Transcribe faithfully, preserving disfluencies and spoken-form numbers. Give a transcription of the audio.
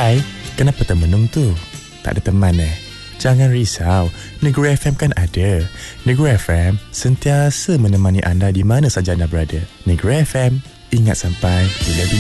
Hai, kenapa termenung tu? Tak ada teman eh? Jangan risau, Negeri F M kan ada. Negeri F M sentiasa menemani anda di mana saja anda berada. Negeri F M, ingat sampai bila-bila.